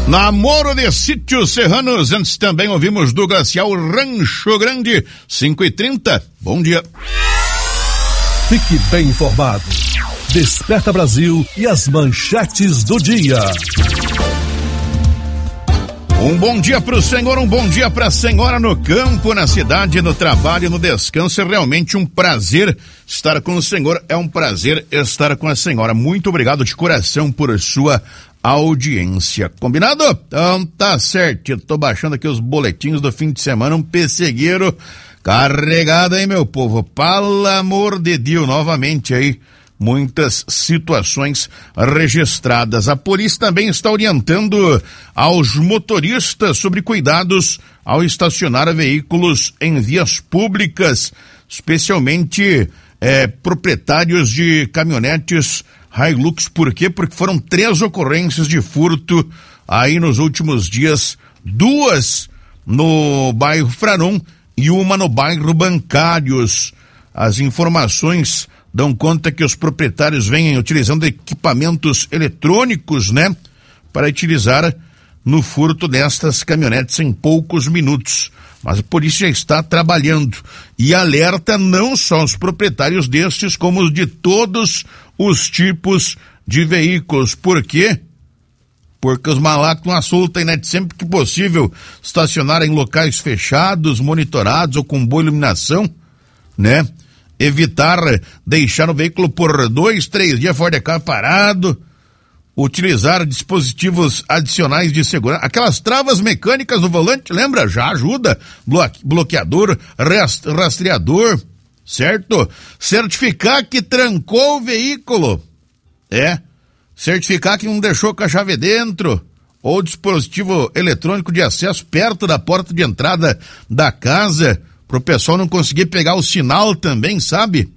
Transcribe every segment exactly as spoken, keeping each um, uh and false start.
Namoro de Sítio Serranos, antes também ouvimos do Glacial Rancho Grande, cinco e trinta. Bom dia. Fique bem informado. Desperta Brasil e as manchetes do dia. Um bom dia para o senhor, um bom dia para a senhora no campo, na cidade, no trabalho, no descanso. É realmente um prazer estar com o senhor, é um prazer estar com a senhora. Muito obrigado de coração por sua audiência. Combinado? Então tá certo. Eu tô baixando aqui os boletins do fim de semana, um pessegueiro carregado aí, meu povo. Pelo amor de Deus, novamente aí, muitas situações registradas. A polícia também está orientando aos motoristas sobre cuidados ao estacionar veículos em vias públicas, especialmente é, proprietários de caminhonetes Hilux. Por quê? Porque foram três ocorrências de furto aí nos últimos dias, duas no bairro Fraron e uma no bairro Bancários. As informações dão conta que os proprietários vêm utilizando equipamentos eletrônicos, né, para utilizar no furto destas caminhonetes em poucos minutos. Mas a polícia já está trabalhando e alerta não só os proprietários destes, como os de todos os tipos de veículos. Por quê? Porque os malacos não assoltam, né? Sempre que possível estacionar em locais fechados, monitorados ou com boa iluminação, né? Evitar deixar o veículo por dois, três dias fora de casa parado, utilizar dispositivos adicionais de segurança, aquelas travas mecânicas no volante, lembra? Já ajuda, bloqueador, rastreador, certo? Certificar que trancou o veículo, é, certificar que não deixou com a chave dentro, ou dispositivo eletrônico de acesso perto da porta de entrada da casa, pro pessoal não conseguir pegar o sinal também, sabe?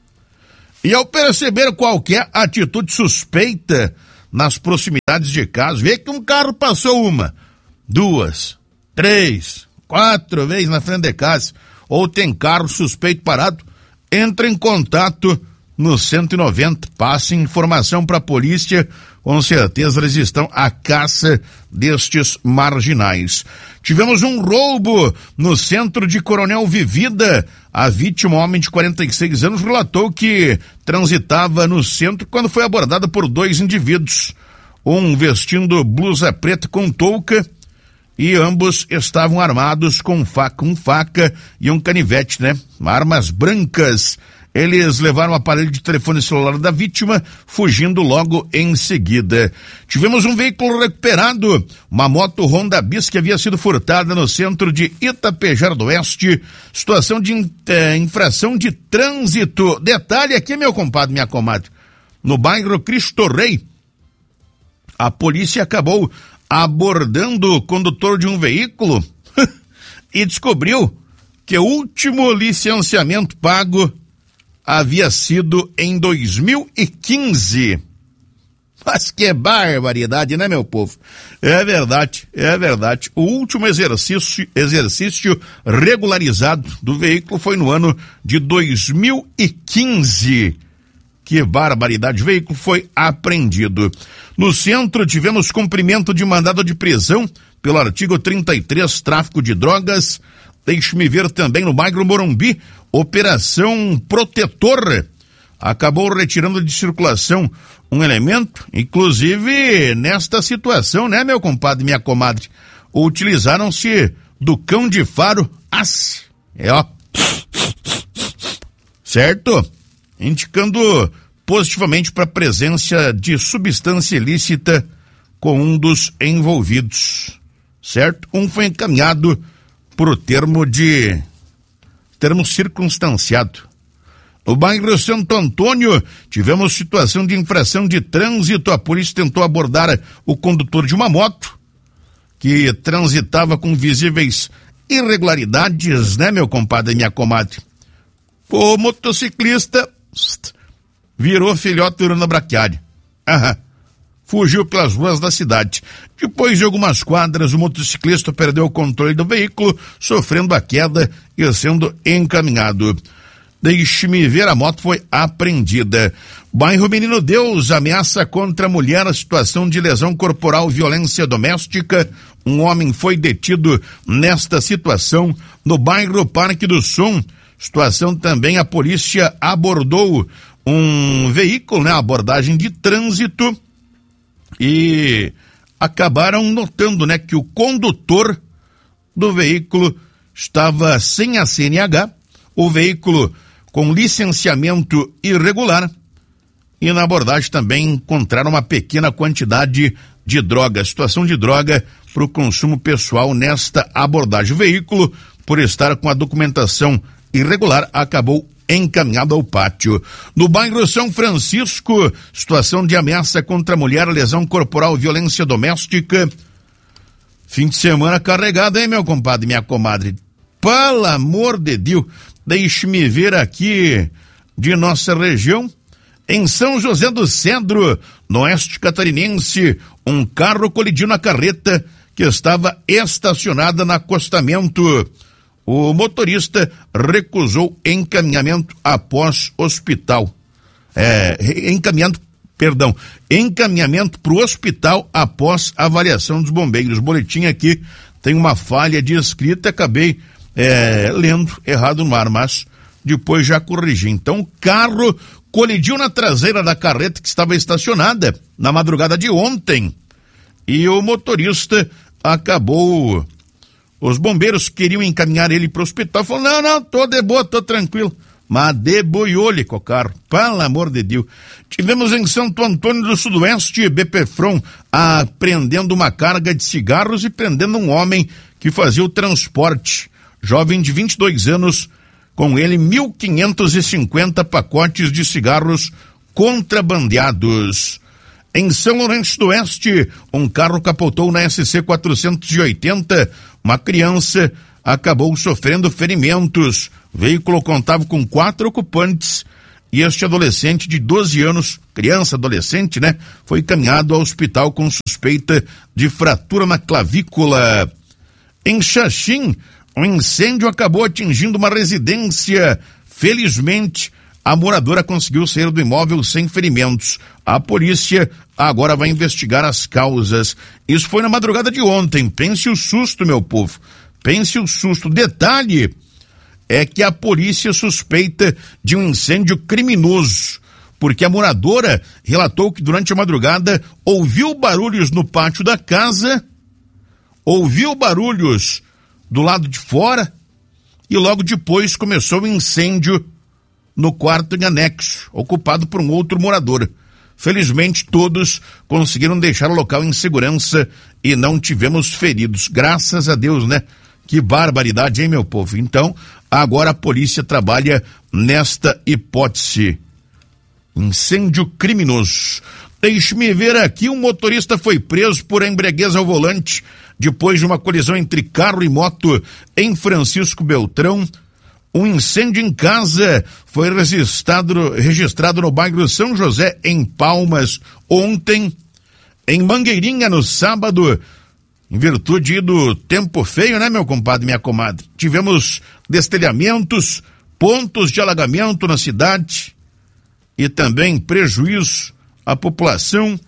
E ao perceber qualquer atitude suspeita nas proximidades de casa, vê que um carro passou uma, duas, três, quatro vezes na frente de casa, ou tem carro suspeito parado, entra em contato no cento e noventa, passe informação para a polícia, com certeza eles estão à caça destes marginais. Tivemos um roubo no centro de Coronel Vivida. A vítima, um homem de quarenta e seis anos, relatou que transitava no centro quando foi abordada por dois indivíduos. Um vestindo blusa preta com touca e ambos estavam armados com faca, um faca e um canivete, né? Armas brancas. Eles levaram o aparelho de telefone celular da vítima, fugindo logo em seguida. Tivemos um veículo recuperado, uma moto Honda Bis que havia sido furtada no centro de Itapejara do Oeste. Situação de é, infração de trânsito. Detalhe aqui, meu compadre, minha comadre. No bairro Cristo Rei, a polícia acabou abordando o condutor de um veículo e descobriu que o último licenciamento pago havia sido em dois mil e quinze. Mas que barbaridade, né, meu povo? É verdade, é verdade. O último exercício, exercício regularizado do veículo foi no ano de dois mil e quinze. Que barbaridade, o veículo foi apreendido. No centro tivemos cumprimento de mandado de prisão pelo artigo trinta e três, tráfico de drogas. Deixe-me ver também no bairro Morumbi, Operação Protetor. Acabou retirando de circulação um elemento, inclusive nesta situação, né, meu compadre, minha comadre? Utilizaram-se do cão de faro as, é ó, certo? Indicando positivamente para a presença de substância ilícita com um dos envolvidos, certo? Um foi encaminhado por termo de termo circunstanciado. No bairro Santo Antônio, tivemos situação de infração de trânsito. A polícia tentou abordar o condutor de uma moto que transitava com visíveis irregularidades, né, meu compadre e minha comadre? O motociclista virou filhote de urina braquiária. Aham. Fugiu pelas ruas da cidade. Depois de algumas quadras, o motociclista perdeu o controle do veículo, sofrendo a queda e sendo encaminhado. Deixe-me ver, a moto foi apreendida. Bairro Menino Deus, ameaça contra a mulher, a situação de lesão corporal, violência doméstica. Um homem foi detido nesta situação no bairro Parque do Som. Situação também, a polícia abordou um veículo, né? Abordagem de trânsito e acabaram notando, né? Que o condutor do veículo estava sem a C N H, o veículo com licenciamento irregular, e na abordagem também encontraram uma pequena quantidade de droga, situação de droga para o consumo pessoal nesta abordagem. O veículo, por estar com a documentação irregular, acabou encaminhado ao pátio. No bairro São Francisco, situação de ameaça contra a mulher, lesão corporal, violência doméstica. Fim de semana carregado, hein, meu compadre, minha comadre? Pelo amor de Deus, deixe-me ver aqui de nossa região. Em São José do Cedro, no oeste catarinense, um carro colidiu na carreta que estava estacionada no acostamento. O motorista recusou encaminhamento após hospital. É, encaminhamento, perdão, encaminhamento para o hospital após avaliação dos bombeiros. O boletim aqui tem uma falha de escrita, acabei é, lendo errado no ar, mas depois já corrigi. Então, o carro colidiu na traseira da carreta que estava estacionada na madrugada de ontem e o motorista acabou... Os bombeiros queriam encaminhar ele para o hospital, falou, não, não, tô de boa, tô tranquilo, mas deboiou-lhe com o carro, pelo amor de Deus. Tivemos em Santo Antônio do Sudoeste, B P Fron apreendendo uma carga de cigarros e prendendo um homem que fazia o transporte, jovem de vinte e dois anos, com ele mil quinhentos e cinquenta pacotes de cigarros contrabandeados. Em São Lourenço do Oeste, um carro capotou na S C quatrocentos e oitenta, uma criança acabou sofrendo ferimentos. O veículo contava com quatro ocupantes e este adolescente de doze anos, criança adolescente, né, foi encaminhado ao hospital com suspeita de fratura na clavícula. Em Xaxim, um incêndio acabou atingindo uma residência. Felizmente, a moradora conseguiu sair do imóvel sem ferimentos. A polícia agora vai investigar as causas. Isso foi na madrugada de ontem. Pense o susto, meu povo. Pense o susto. Detalhe é que a polícia suspeita de um incêndio criminoso, porque a moradora relatou que durante a madrugada ouviu barulhos no pátio da casa, ouviu barulhos do lado de fora e logo depois começou o incêndio no quarto em anexo, ocupado por um outro morador. Felizmente, todos conseguiram deixar o local em segurança e não tivemos feridos. Graças a Deus, né? Que barbaridade, hein, meu povo? Então, agora a polícia trabalha nesta hipótese. Incêndio criminoso. Deixe-me ver aqui, um motorista foi preso por embriaguez ao volante depois de uma colisão entre carro e moto em Francisco Beltrão. Um incêndio em casa foi registrado, registrado no bairro São José, em Palmas, ontem. Em Mangueirinha, no sábado, em virtude do tempo feio, né, meu compadre, minha comadre? Tivemos destelhamentos, pontos de alagamento na cidade e também prejuízo à população.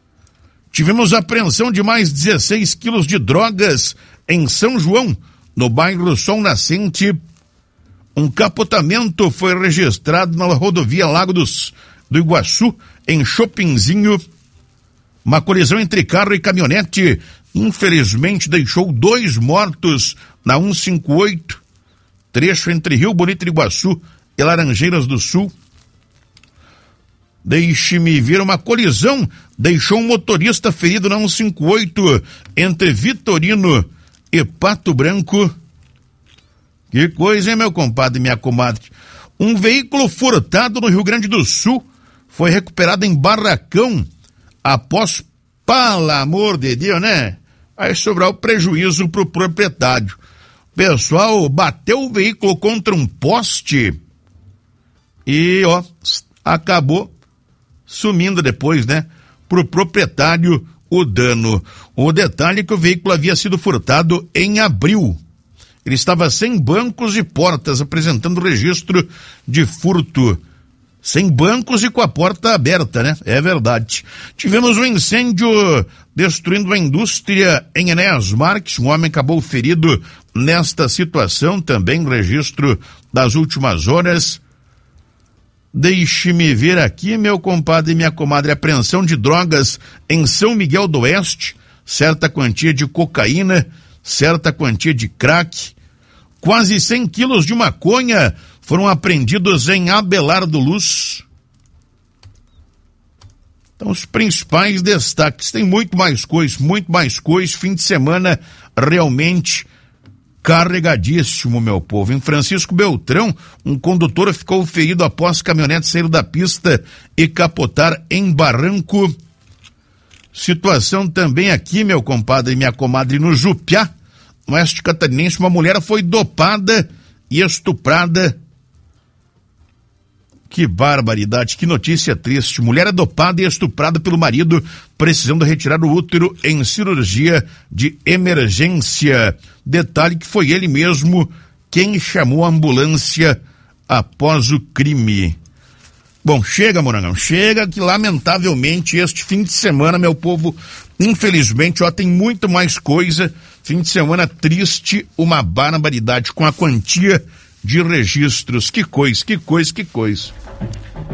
Tivemos apreensão de mais dezesseis quilos de drogas em São João, no bairro Sol Nascente. Um capotamento foi registrado na rodovia Lago dos, do Iguaçu, em Chopinzinho. Uma colisão entre carro e caminhonete, infelizmente, deixou dois mortos na cento e cinquenta e oito, trecho entre Rio Bonito do Iguaçu e Laranjeiras do Sul. Deixe-me ver, uma colisão deixou um motorista ferido na cento e cinquenta e oito, entre Vitorino e Pato Branco. Que coisa, hein, meu compadre e minha comadre? Um veículo furtado no Rio Grande do Sul foi recuperado em Barracão após, pelo amor de Deus, né? Vai sobrar o prejuízo pro proprietário. O pessoal bateu o veículo contra um poste e, ó, acabou sumindo depois, né? Pro proprietário o dano. O detalhe é que o veículo havia sido furtado em abril. Ele estava sem bancos e portas, apresentando registro de furto. Sem bancos e com a porta aberta, né? É verdade. Tivemos um incêndio destruindo a indústria em Enéas Marques. Um homem acabou ferido nesta situação, também registro das últimas horas. Deixe-me ver aqui, meu compadre e minha comadre. Apreensão de drogas em São Miguel do Oeste. Certa quantia de cocaína, certa quantia de crack. Quase cem quilos de maconha foram apreendidos em Abelardo Luz. Então, os principais destaques. Tem muito mais coisa, muito mais coisa. Fim de semana realmente carregadíssimo, meu povo. Em Francisco Beltrão, um condutor ficou ferido após caminhonete sair da pista e capotar em barranco. Situação também aqui, meu compadre e minha comadre, no Jupiá, no oeste catarinense. Uma mulher foi dopada e estuprada. Que barbaridade, que notícia triste. Mulher é dopada e estuprada pelo marido, precisando retirar o útero em cirurgia de emergência. Detalhe que foi ele mesmo quem chamou a ambulância após o crime. Bom, chega, Morangão, chega, que lamentavelmente este fim de semana, meu povo, infelizmente, ó, tem muito mais coisa. Fim de semana triste, uma barbaridade com a quantia de registros. Que coisa, que coisa, que coisa.